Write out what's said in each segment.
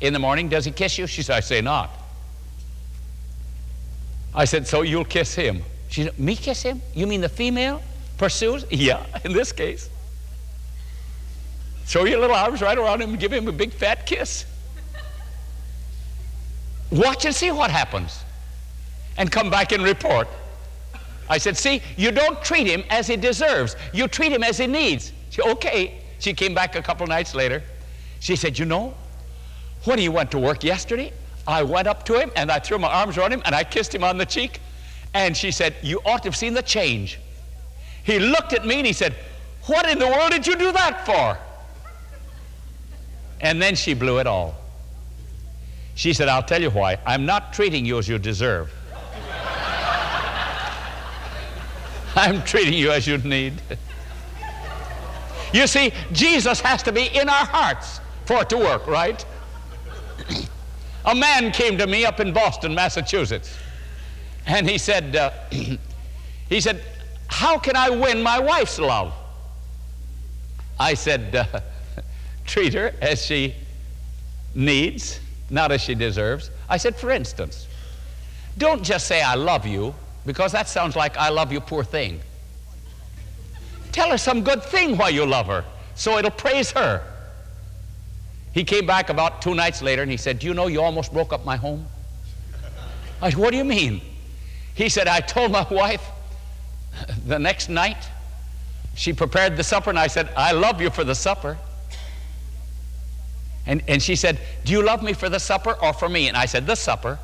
in the morning, does he kiss you? She said, I say not. I said, so you'll kiss him? She said, me kiss him? You mean the female pursues? Yeah, in this case. Throw your little arms right around him and give him a big fat kiss. Watch and see what happens. And come back and report. I said, see, you don't treat him as he deserves. You treat him as he needs. She said, okay. She came back a couple nights later. She said, you know, when he went to work yesterday, I went up to him and I threw my arms around him and I kissed him on the cheek. And she said, you ought to have seen the change. He looked at me and he said, what in the world did you do that for? And then she blew it all. She said, I'll tell you why. I'm not treating you as you deserve. I'm treating you as you need. You see, Jesus has to be in our hearts for it to work, right? A man came to me up in Boston, Massachusetts, and he said, how can I win my wife's love? I said, treat her as she needs, not as she deserves. I said, for instance, don't just say I love you, because that sounds like I love you, poor thing. Tell her some good thing why you love her, so it'll praise her. He came back about 2 nights later and he said, do you know you almost broke up my home? I said, what do you mean? He said, I told my wife the next night, she prepared the supper and I said, I love you for the supper. And she said, do you love me for the supper or for me? And I said, the supper.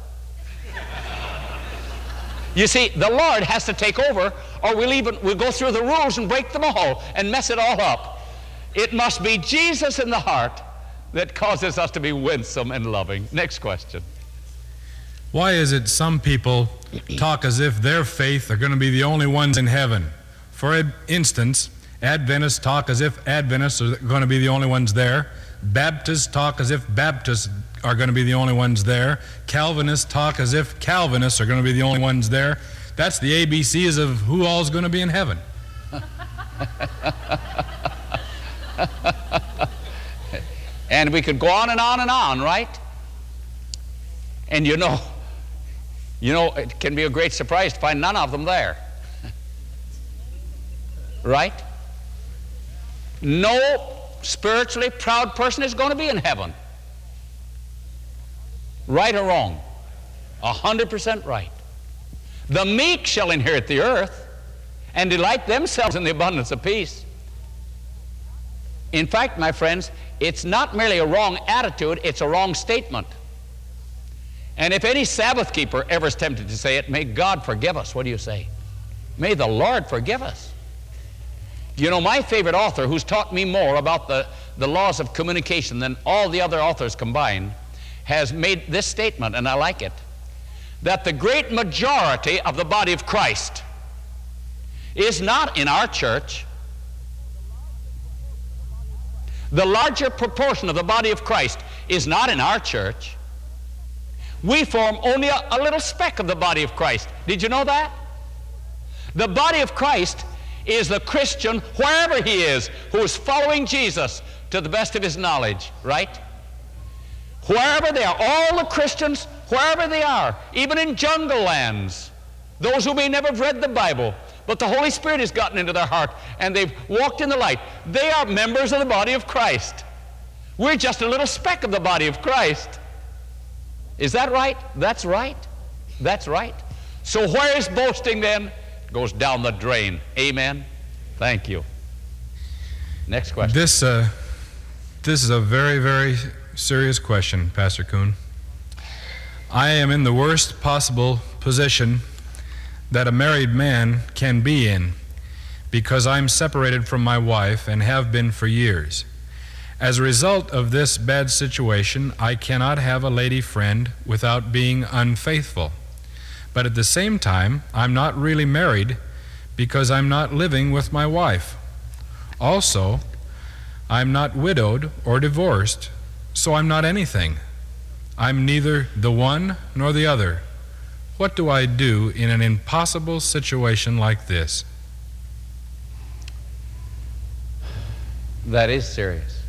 You see, the Lord has to take over, or we'll go through the rules and break them all and mess it all up. It must be Jesus in the heart that causes us to be winsome and loving. Next question. Why is it some people talk as if their faith are going to be the only ones in heaven? For instance, Adventists talk as if Adventists are going to be the only ones there. Baptists talk as if Baptists are going to be the only ones there. Calvinists talk as if Calvinists are going to be the only ones there. That's the ABCs of who all's going to be in heaven. And we could go on and on and on, right? And you know, it can be a great surprise to find none of them there. Right? No spiritually proud person is going to be in heaven. Right or wrong? 100% right. The meek shall inherit the earth and delight themselves in the abundance of peace. In fact, my friends, it's not merely a wrong attitude, it's a wrong statement. And if any Sabbath keeper ever is tempted to say it, may God forgive us. What do you say? May the Lord forgive us. You know, my favorite author, who's taught me more about the laws of communication than all the other authors combined, has made this statement, and I like it, that the great majority of the body of Christ is not in our church. The larger proportion of the body of Christ is not in our church. We form only a little speck of the body of Christ. Did you know that? The body of Christ is the Christian, wherever he is, who is following Jesus to the best of his knowledge, right? Wherever they are, all the Christians, wherever they are, even in jungle lands, those who may never have read the Bible, but the Holy Spirit has gotten into their heart and they've walked in the light, they are members of the body of Christ. We're just a little speck of the body of Christ. Is that right? That's right. That's right. So where is boasting then? It goes down the drain. Amen. Thank you. Next question. This is a very, very serious question, Pastor Kuhn. I am in the worst possible position that a married man can be in because I'm separated from my wife and have been for years. As a result of this bad situation, I cannot have a lady friend without being unfaithful. But at the same time, I'm not really married because I'm not living with my wife. Also, I'm not widowed or divorced, so I'm not anything. I'm neither the one nor the other. What do I do in an impossible situation like this? That is serious.